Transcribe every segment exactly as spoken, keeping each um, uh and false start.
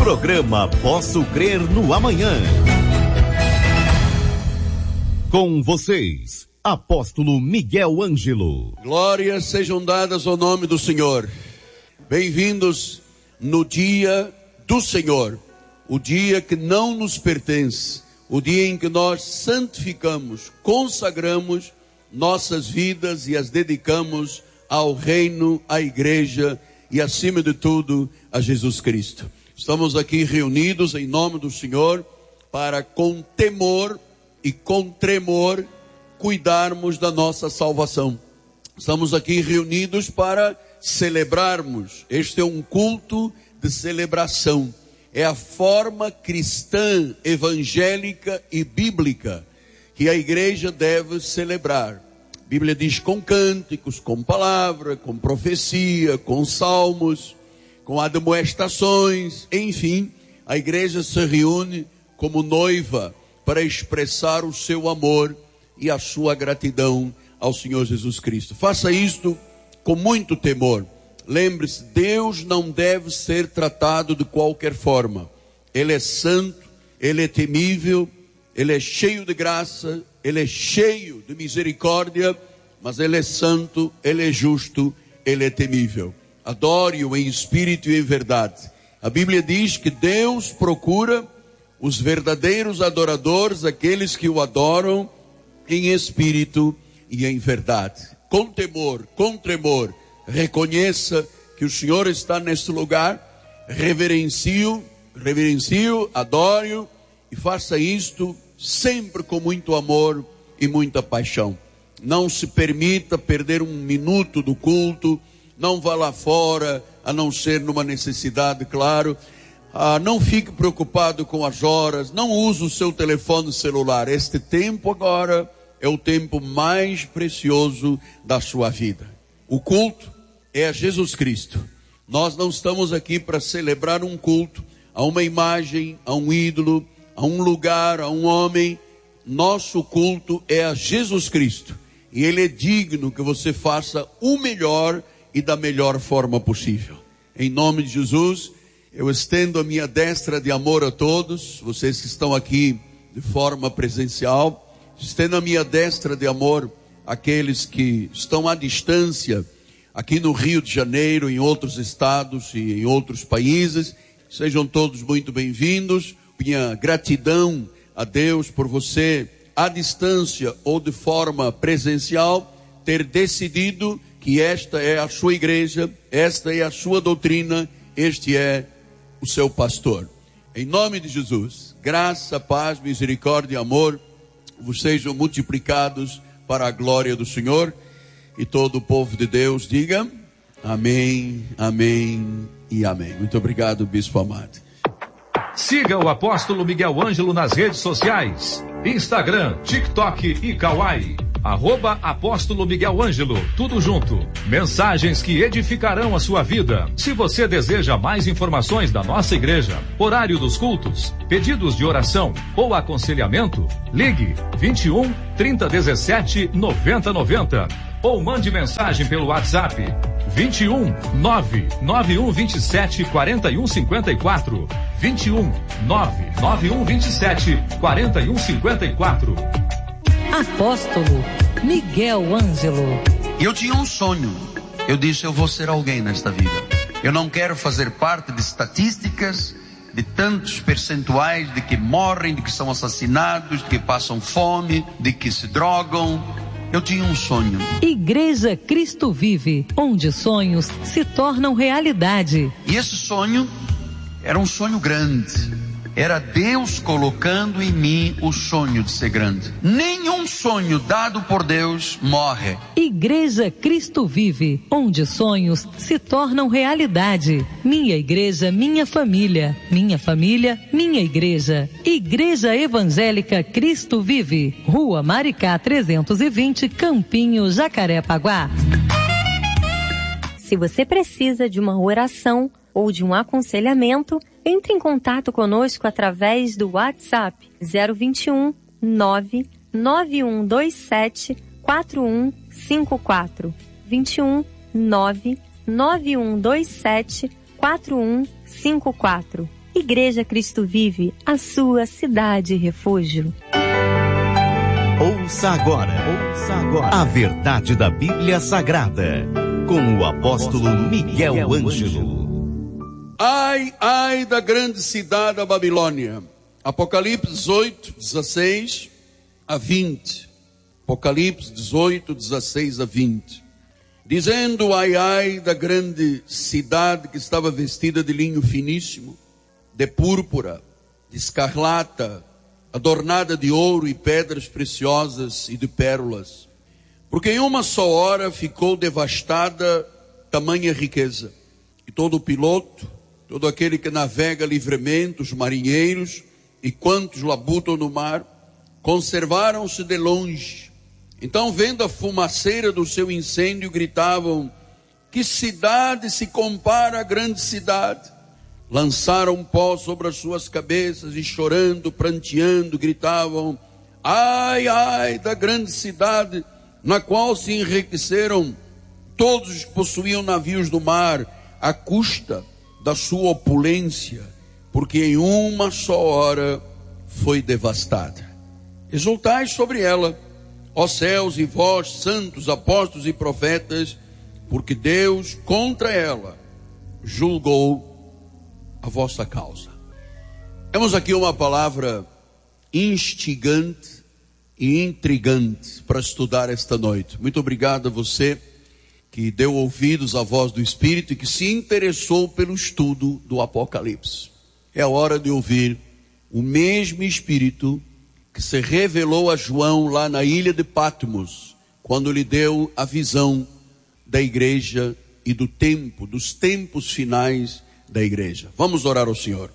Programa Posso Crer no Amanhã. Com vocês, Apóstolo Miguel Ângelo. Glórias sejam dadas ao nome do Senhor. Bem-vindos no dia do Senhor, o dia que não nos pertence, o dia em que nós santificamos, consagramos nossas vidas e as dedicamos ao reino, à igreja e, acima de tudo, a Jesus Cristo. Estamos aqui reunidos em nome do Senhor para, com temor e com tremor, cuidarmos da nossa salvação. Estamos aqui reunidos para celebrarmos. Este é um culto de celebração. É a forma cristã, evangélica e bíblica que a igreja deve celebrar. A Bíblia diz com cânticos, com palavra, com profecia, com salmos, com admoestações, enfim, a igreja se reúne como noiva para expressar o seu amor e a sua gratidão ao Senhor Jesus Cristo. Faça isto com muito temor. Lembre-se, Deus não deve ser tratado de qualquer forma. Ele é santo, Ele é temível, Ele é cheio de graça, Ele é cheio de misericórdia, mas Ele é santo, Ele é justo, Ele é temível. Adore-o em espírito e em verdade. A Bíblia diz que Deus procura os verdadeiros adoradores, aqueles que o adoram em espírito e em verdade. Com temor, com tremor, reconheça que o Senhor está neste lugar, reverencie-o, reverencie-o, adore-o e faça isto sempre com muito amor e muita paixão. Não se permita perder um minuto do culto, não vá lá fora, a não ser numa necessidade, claro. Ah, não fique preocupado com as horas, não use o seu telefone celular. Este tempo agora é o tempo mais precioso da sua vida. O culto é a Jesus Cristo. Nós não estamos aqui para celebrar um culto a uma imagem, a um ídolo, a um lugar, a um homem. Nosso culto é a Jesus Cristo. E Ele é digno que você faça o melhor e da melhor forma possível. Em nome de Jesus, eu estendo a minha destra de amor a todos, vocês que estão aqui de forma presencial. Estendo a minha destra de amor àqueles que estão à distância, aqui no Rio de Janeiro, em outros estados e em outros países. Sejam todos muito bem-vindos. Minha gratidão a Deus por você, à distância ou de forma presencial, ter decidido que esta é a sua igreja, esta é a sua doutrina, este é o seu pastor. Em nome de Jesus, graça, paz, misericórdia e amor vos sejam multiplicados para a glória do Senhor. E todo o povo de Deus diga amém, amém e amém. Muito obrigado, Bispo amado. Siga o Apóstolo Miguel Ângelo nas redes sociais: Instagram, TikTok e Kawaii. Arroba Apóstolo Miguel Ângelo, tudo junto. Mensagens que edificarão a sua vida. Se você deseja mais informações da nossa igreja, horário dos cultos, pedidos de oração ou aconselhamento, ligue vinte e um, trinta, dezessete, noventa, noventa ou mande mensagem pelo WhatsApp vinte e um, nove nove um dois sete, quatro um cinco quatro, vinte e um, nove nove um dois sete, quatro um cinco quatro. Apóstolo Miguel Ângelo. Eu tinha um sonho. Eu disse, eu vou ser alguém nesta vida. Eu não quero fazer parte de estatísticas, de tantos percentuais de que morrem, de que são assassinados, de que passam fome, de que se drogam. Eu tinha um sonho. Igreja Cristo Vive, onde sonhos se tornam realidade. E esse sonho era um sonho grande. Era Deus colocando em mim o sonho de ser grande. Nenhum sonho dado por Deus morre. Igreja Cristo Vive, onde sonhos se tornam realidade. Minha igreja, minha família. Minha família, minha igreja. Igreja Evangélica Cristo Vive. Rua Maricá trezentos e vinte, Campinho, Jacarepaguá. Se você precisa de uma oração ou de um aconselhamento, entre em contato conosco através do WhatsApp zero vinte e um, nove nove um dois sete, quatro um cinco quatro, vinte e um, nove nove um dois sete, quatro um cinco quatro. Igreja Cristo Vive, a sua cidade refúgio. Ouça agora, ouça agora a verdade da Bíblia Sagrada, com o apóstolo Miguel Ângelo. Ai, ai da grande cidade da Babilônia. Apocalipse dezoito, dezesseis a vinte. Apocalipse dezoito, dezesseis a vinte. Dizendo, ai, ai da grande cidade que estava vestida de linho finíssimo, de púrpura, de escarlata, adornada de ouro e pedras preciosas e de pérolas. Porque em uma só hora ficou devastada tamanha riqueza. E todo piloto, todo aquele que navega livremente, os marinheiros e quantos labutam no mar, conservaram-se de longe. Então, vendo a fumaceira do seu incêndio, gritavam: que cidade se compara à grande cidade? Lançaram pó sobre as suas cabeças e chorando, pranteando, gritavam: ai, ai da grande cidade, na qual se enriqueceram todos os que possuíam navios do mar, à custa da sua opulência, porque em uma só hora foi devastada. Exultai sobre ela, ó céus, e vós, santos, apóstolos e profetas, porque Deus contra ela julgou a vossa causa. Temos aqui uma palavra instigante e intrigante para estudar esta noite. Muito obrigado a você que deu ouvidos à voz do Espírito e que se interessou pelo estudo do Apocalipse. É a hora de ouvir o mesmo Espírito que se revelou a João lá na ilha de Patmos, quando lhe deu a visão da igreja e do tempo, dos tempos finais da igreja. Vamos orar ao Senhor.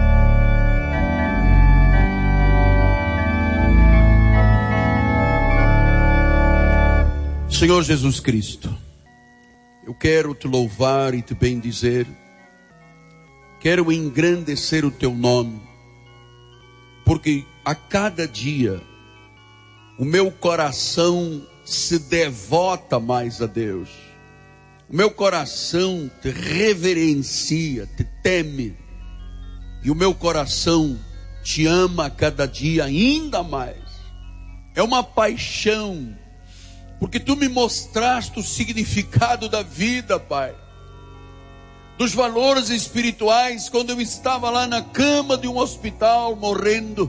Senhor Jesus Cristo, eu quero te louvar e te bendizer, quero engrandecer o teu nome, porque a cada dia o meu coração se devota mais a Deus. O meu coração te reverencia, te teme, e o meu coração te ama a cada dia ainda mais. É uma paixão, porque tu me mostraste o significado da vida, Pai, dos valores espirituais, quando eu estava lá na cama de um hospital morrendo.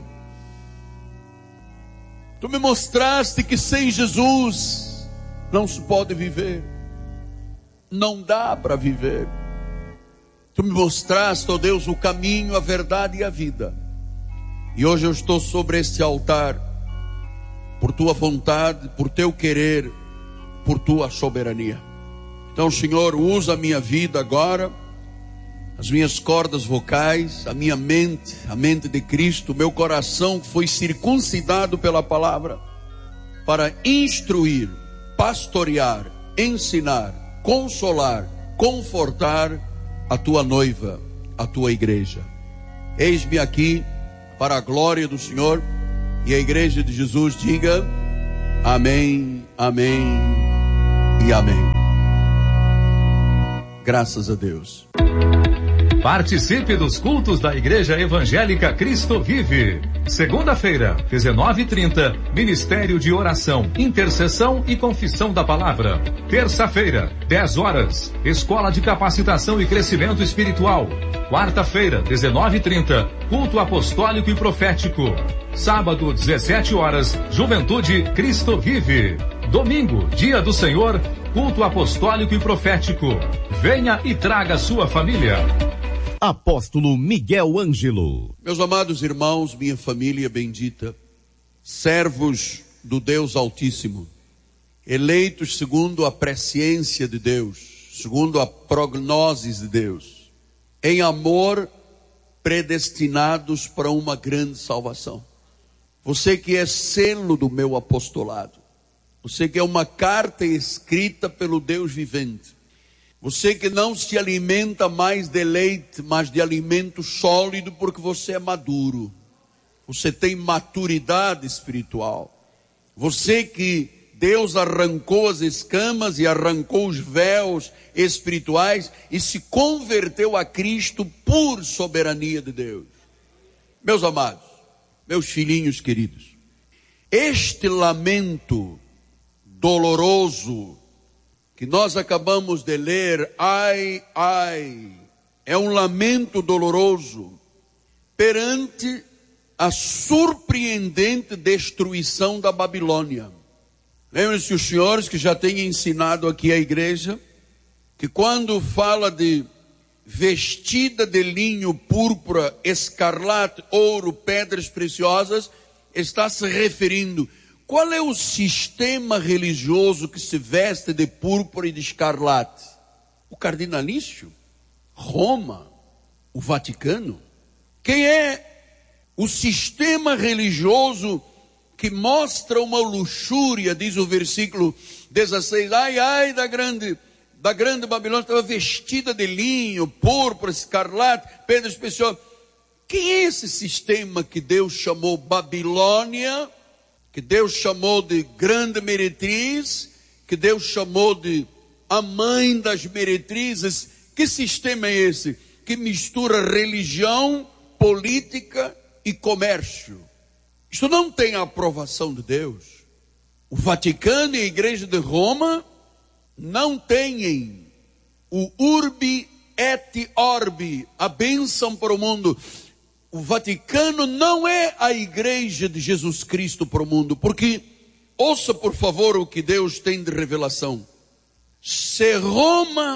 Tu me mostraste que sem Jesus não se pode viver. Não dá para viver. Tu me mostraste, ó Deus, o caminho, a verdade e a vida. E hoje eu estou sobre este altar, por tua vontade, por teu querer, por tua soberania. Então, Senhor, usa a minha vida agora, as minhas cordas vocais, a minha mente, a mente de Cristo, o meu coração que foi circuncidado pela palavra, para instruir, pastorear, ensinar, consolar, confortar a tua noiva, a tua igreja. Eis-me aqui para a glória do Senhor, e a igreja de Jesus diga amém, amém e amém. Graças a Deus. Participe dos cultos da Igreja Evangélica Cristo Vive. Segunda-feira, dezenove e trinta, Ministério de Oração, Intercessão e Confissão da Palavra. Terça-feira, dez horas, Escola de Capacitação e Crescimento Espiritual. Quarta-feira, dezenove e trinta, Culto Apostólico e Profético. Sábado, dezessete horas, Juventude Cristo Vive. Domingo, Dia do Senhor, Culto Apostólico e Profético. Venha e traga sua família. Apóstolo Miguel Ângelo. Meus amados irmãos, minha família bendita, servos do Deus Altíssimo, eleitos segundo a presciência de Deus, segundo a prognoses de Deus, em amor, predestinados para uma grande salvação. Você que é selo do meu apostolado, você que é uma carta escrita pelo Deus vivente, você que não se alimenta mais de leite, mas de alimento sólido, porque você é maduro, você tem maturidade espiritual. Você que Deus arrancou as escamas e arrancou os véus espirituais e se converteu a Cristo por soberania de Deus. Meus amados, meus filhinhos queridos, este lamento doloroso que nós acabamos de ler, ai, ai, é um lamento doloroso perante a surpreendente destruição da Babilônia. Lembrem-se os senhores que já têm ensinado aqui à igreja, que quando fala de vestida de linho, púrpura, escarlate, ouro, pedras preciosas, está se referindo, qual é o sistema religioso que se veste de púrpura e de escarlate? O cardinalício? Roma? O Vaticano? Quem é o sistema religioso que mostra uma luxúria, diz o versículo dezesseis, ai, ai da grande, da grande Babilônia, estava vestida de linho, púrpura, escarlate, pedras preciosas. Quem é esse sistema que Deus chamou Babilônia, que Deus chamou de grande meretriz, que Deus chamou de a mãe das meretrizes? Que sistema é esse que mistura religião, política e comércio? Isto não tem a aprovação de Deus. O Vaticano e a Igreja de Roma não têm o urbi et orbi, a bênção para o mundo. O Vaticano não é a Igreja de Jesus Cristo para o mundo, porque, ouça por favor o que Deus tem de revelação. Se Roma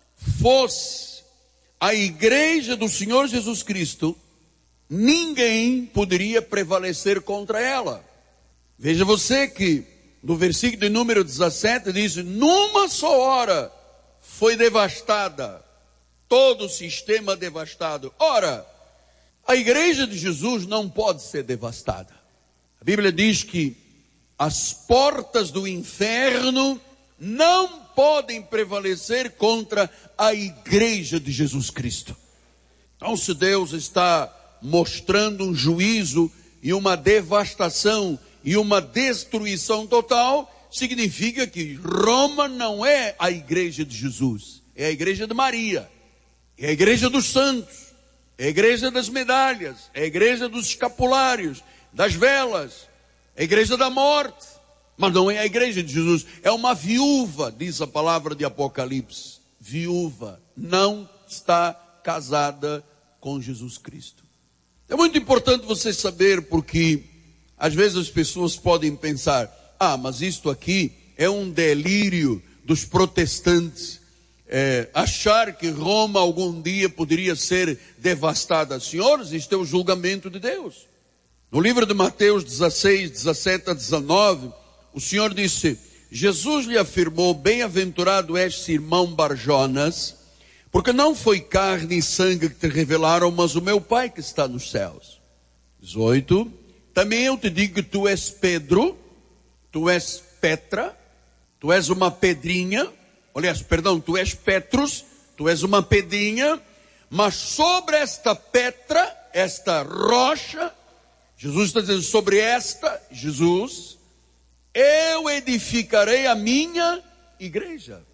fosse a Igreja do Senhor Jesus Cristo, ninguém poderia prevalecer contra ela. Veja você que no versículo de número dezessete diz, numa só hora foi devastada, todo o sistema devastado. Ora, a igreja de Jesus não pode ser devastada. A Bíblia diz que as portas do inferno não podem prevalecer contra a igreja de Jesus Cristo. Então, se Deus está mostrando um juízo e uma devastação e uma destruição total, significa que Roma não é a igreja de Jesus, é a igreja de Maria, é a igreja dos santos, é a igreja das medalhas, é a igreja dos escapulários, das velas, é a igreja da morte, mas não é a igreja de Jesus. É uma viúva, diz a palavra de Apocalipse, viúva, não está casada com Jesus Cristo. É muito importante você saber, porque às vezes as pessoas podem pensar, ah, mas isto aqui é um delírio dos protestantes, é, achar que Roma algum dia poderia ser devastada. Senhores, isto é o julgamento de Deus. No livro de Mateus dezesseis, dezessete a dezenove, o Senhor disse, Jesus lhe afirmou, bem-aventurado és Simão Barjonas, porque não foi carne e sangue que te revelaram, mas o meu Pai que está nos céus. dezoito, também eu te digo que tu és Pedro, tu és Petra, tu és uma pedrinha, aliás, perdão, tu és Petrus, tu és uma pedrinha, mas sobre esta Petra, esta rocha, Jesus está dizendo, sobre esta, Jesus, eu edificarei a minha igreja.